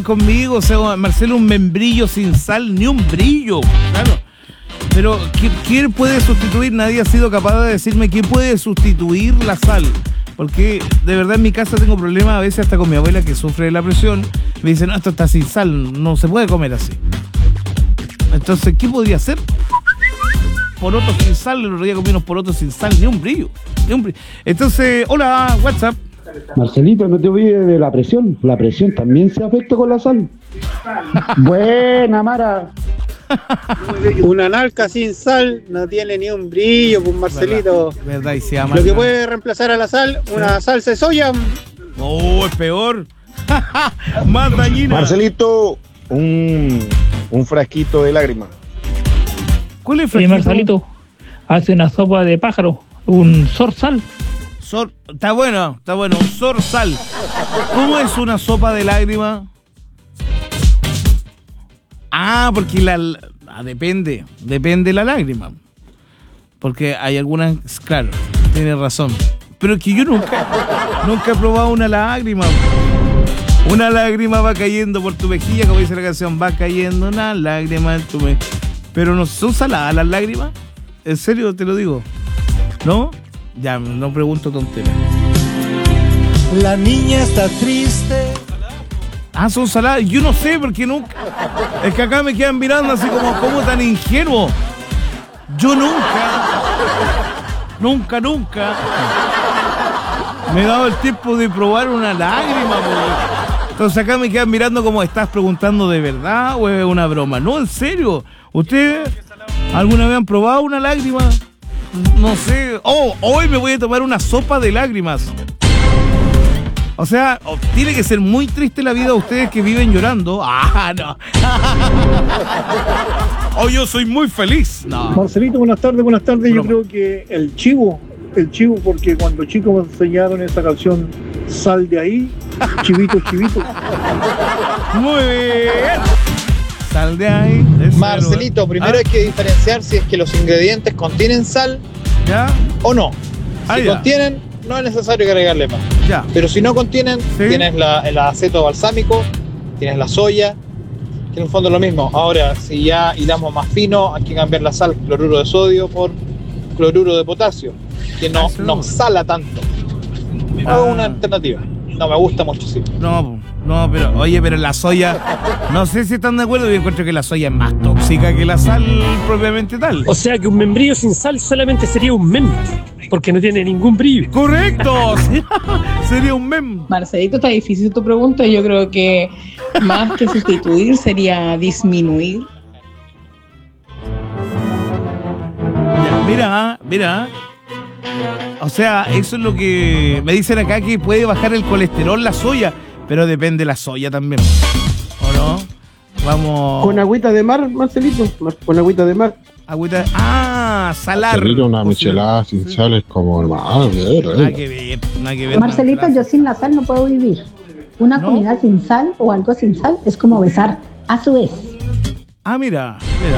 conmigo, o sea, Marcelo, un membrillo sin sal, ni un brillo, claro. Pero, ¿qué puede sustituir? Nadie ha sido capaz de decirme qué puede sustituir la sal. Porque, de verdad, en mi casa tengo problemas a veces hasta con mi abuela que sufre de la presión. Me dice, no, esto está sin sal, no se puede comer así. Entonces, ¿qué podría hacer? Porotos sin sal, el otro día comí unos porotos sin sal, ni un brillo. Entonces, hola, WhatsApp. Marcelito, no te olvides de la presión. La presión también se afecta con la sal. Buena, Mara. Una nalca sin sal no tiene ni un brillo, pues Marcelito. ¿Verdad? Y se llama Lo que puede reemplazar a la sal, una salsa de soya. Oh, es peor. Más dañina. Marcelito, un frasquito de lágrimas. ¿Cuál es el frasquito? Marcelito, hace una sopa de pájaro, un zorzal. Está bueno, un zorzal. ¿Cómo es una sopa de lágrimas? Porque depende la lágrima. Porque hay algunas, claro, tienes razón. Pero es que yo nunca he probado una lágrima. Una lágrima va cayendo por tu mejilla, como dice la canción, va cayendo una lágrima en tu mejilla. Pero no son saladas las lágrimas. En serio te lo digo. ¿No? Ya, no pregunto tonterías. La niña está triste. Son saladas. Yo no sé porque nunca. Es que acá me quedan mirando así como tan ingenuo. Yo nunca me he dado el tiempo de probar una lágrima, porque... Entonces acá me quedan mirando como, ¿estás preguntando de verdad o es una broma? No, en serio. ¿Ustedes alguna vez han probado una lágrima? No sé. Hoy me voy a tomar una sopa de lágrimas. O sea, tiene que ser muy triste la vida de ustedes que viven llorando. No. Yo soy muy feliz. No. Marcelito, buenas tardes. Yo creo que el chivo, porque cuando chicos me enseñaron esa canción, sal de ahí, chivito. Muy bien. Sal de ahí. Marcelito, primero hay que diferenciar si es que los ingredientes contienen sal, ¿ya? O no. Si contienen, no es necesario agregarle más. Ya. Pero si no contienen, ¿sí? Tienes el aceto balsámico, tienes la soya, que en el fondo es lo mismo. Ahora, si ya hilamos más fino, hay que cambiar la sal, cloruro de sodio por cloruro de potasio, que no sala tanto. Es una alternativa. No me gusta mucho, sí. No, pero la soya, no sé si están de acuerdo, yo encuentro que la soya es más tóxica que la sal propiamente tal. O sea que un membrillo sin sal solamente sería un mem, porque no tiene ningún brillo. ¡Correcto! Sería un mem. Marcelito, está difícil tu pregunta. Yo creo que más que sustituir sería disminuir. Ya, mira. O sea, eso es lo que me dicen acá, que puede bajar el colesterol la soya, pero depende de la soya también. ¿O no? Vamos. Con agüita de mar, Marcelito. Con agüita de mar. Salar. Marcelito, una michelada sin sal es como hermano. Nada que ver. Marcelito, yo sin la sal no puedo vivir. Una comida sin sal o algo sin sal es como besar a su vez. Mira.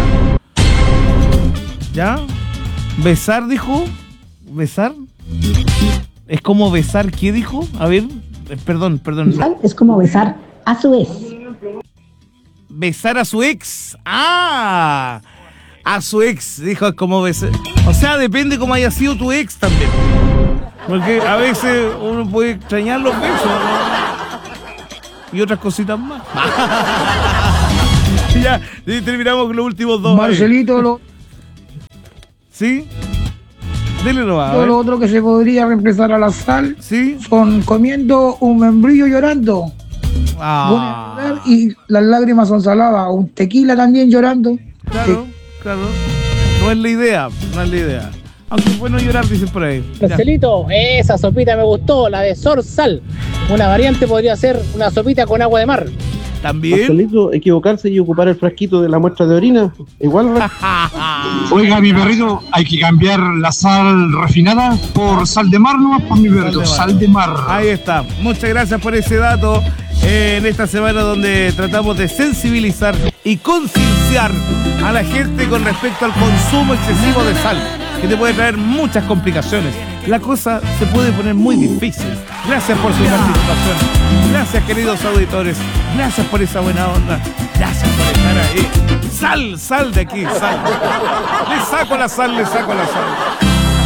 ¿Ya? ¿Besar, dijo? ¿Besar? ¿Es como besar qué dijo? A ver, perdón. Es como besar a su ex. Besar a su ex. A su ex, dijo, es como besar. O sea, depende cómo haya sido tu ex también. Porque a veces uno puede extrañar los besos, ¿no? Y otras cositas más. Ya, terminamos con los últimos dos. Marcelito, ¿sí? Dele nomás, lo otro que se podría reemplazar a la sal, ¿sí? Son comiendo un membrillo llorando. Y las lágrimas son saladas. Un tequila también llorando. Claro. No es la idea. Aunque es bueno llorar, dicen por ahí. Marcelito, esa sopita me gustó, la de zorzal. Una variante podría ser una sopita con agua de mar. También. Marcelito, equivocarse y ocupar el frasquito de la muestra de orina. Igual. Oiga, mi perrito, hay que cambiar la sal refinada por sal de mar, ¿no? Por mi perrito, sal de mar. Ahí está. Muchas gracias por ese dato en esta semana donde tratamos de sensibilizar y concienciar a la gente con respecto al consumo excesivo de sal, que te puede traer muchas complicaciones. la cosa se puede poner muy difícil. Gracias por su participación. Gracias, queridos auditores. Gracias por esa buena onda. Gracias por estar ahí. Sal de aquí, sal. Le saco la sal.